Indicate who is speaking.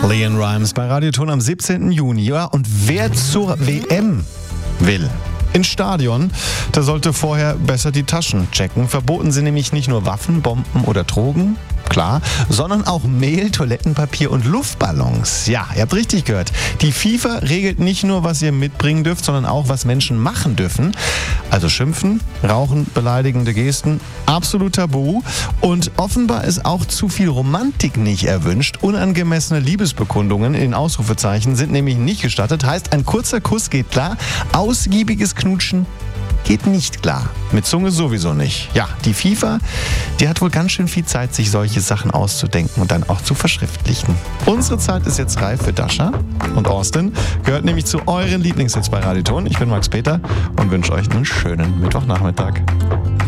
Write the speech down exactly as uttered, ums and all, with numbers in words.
Speaker 1: LeAnn Rimes bei Radioton am siebzehnten Juni. Ja, und wer zur W M will, ins Stadion, der sollte vorher besser die Taschen checken. Verboten sind nämlich nicht nur Waffen, Bomben oder Drogen, klar, sondern auch Mehl, Toilettenpapier und Luftballons. Ja, ihr habt richtig gehört. Die FIFA regelt nicht nur, was ihr mitbringen dürft, sondern auch, was Menschen machen dürfen. Also schimpfen, rauchen, beleidigende Gesten, absolut tabu. Und offenbar ist auch zu viel Romantik nicht erwünscht. Unangemessene Liebesbekundungen in Ausrufezeichen sind nämlich nicht gestattet. Heißt, ein kurzer Kuss geht klar, ausgiebiges Knutschen geht nicht klar. Mit Zunge sowieso nicht. Ja, die FIFA, die hat wohl ganz schön viel Zeit, sich solche Sachen auszudenken und dann auch zu verschriftlichen. Unsere Zeit ist jetzt reif für Dasha und Austin. Gehört nämlich zu euren Lieblingshits bei Radioton. Ich bin Max Peter und wünsche euch einen schönen Mittwochnachmittag.